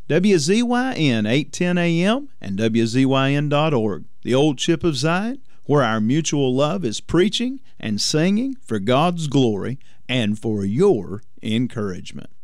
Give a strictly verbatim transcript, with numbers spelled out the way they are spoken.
W Z Y N eight ten A M and W Z Y N dot org, the old Chip of Zion, where our mutual love is preaching and singing for God's glory and for your encouragement.